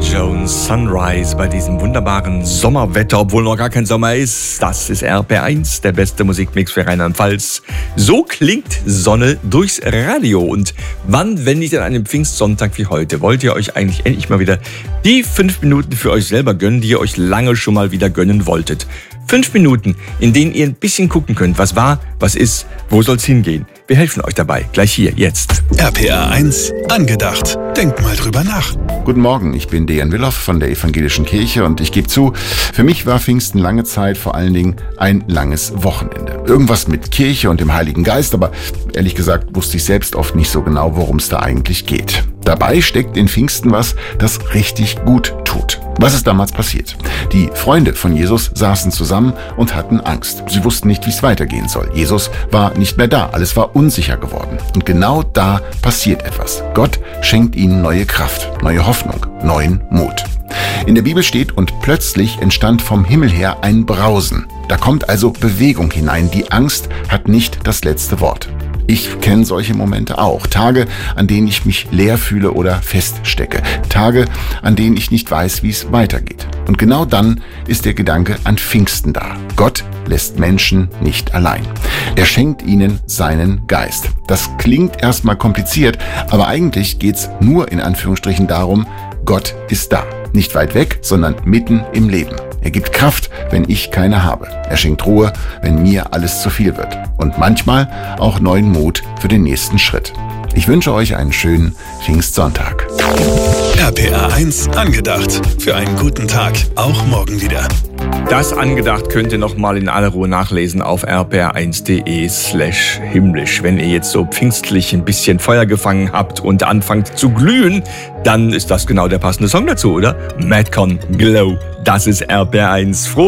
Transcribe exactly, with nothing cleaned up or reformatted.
Jones, Sunrise bei diesem wunderbaren Sommerwetter, obwohl noch gar kein Sommer ist. Das ist R P R eins, der beste Musikmix für Rheinland-Pfalz. So klingt Sonne durchs Radio. Und wann, wenn nicht an einem Pfingstsonntag wie heute, wollt ihr euch eigentlich endlich mal wieder die fünf Minuten für euch selber gönnen, die ihr euch lange schon mal wieder gönnen wolltet? Fünf Minuten, in denen ihr ein bisschen gucken könnt, was war, was ist, wo soll's hingehen. Wir helfen euch dabei, gleich hier, jetzt. R P R eins, angedacht. Denkt mal drüber nach. Guten Morgen, ich bin Dejan Willoff von der Evangelischen Kirche und ich gebe zu, für mich war Pfingsten lange Zeit vor allen Dingen ein langes Wochenende. Irgendwas mit Kirche und dem Heiligen Geist, aber ehrlich gesagt wusste ich selbst oft nicht so genau, worum es da eigentlich geht. Dabei steckt in Pfingsten was, das richtig gut tut. Was ist damals passiert? Die Freunde von Jesus saßen zusammen und hatten Angst. Sie wussten nicht, wie es weitergehen soll. Jesus war nicht mehr da. Alles war unsicher geworden. Und genau da passiert etwas. Gott schenkt ihnen neue Kraft, neue Hoffnung, neuen Mut. In der Bibel steht, und plötzlich entstand vom Himmel her ein Brausen. Da kommt also Bewegung hinein. Die Angst hat nicht das letzte Wort. Ich kenne solche Momente auch. Tage, an denen ich mich leer fühle oder feststecke. Tage, an denen ich nicht weiß, wie es weitergeht. Und genau dann ist der Gedanke an Pfingsten da. Gott lässt Menschen nicht allein. Er schenkt ihnen seinen Geist. Das klingt erstmal kompliziert, aber eigentlich geht's nur in Anführungsstrichen darum, Gott ist da. Nicht weit weg, sondern mitten im Leben. Er gibt Kraft, wenn ich keine habe. Er schenkt Ruhe, wenn mir alles zu viel wird. Und manchmal auch neuen Mut für den nächsten Schritt. Ich wünsche euch einen schönen Pfingstsonntag. R P R eins, angedacht. Für einen guten Tag, auch morgen wieder. Das angedacht könnt ihr nochmal in aller Ruhe nachlesen auf r p r eins punkt d e slash himmlisch. Wenn ihr jetzt so pfingstlich ein bisschen Feuer gefangen habt und anfangt zu glühen, dann ist das genau der passende Song dazu, oder? Madcon Glow, das ist R P R eins. Frohe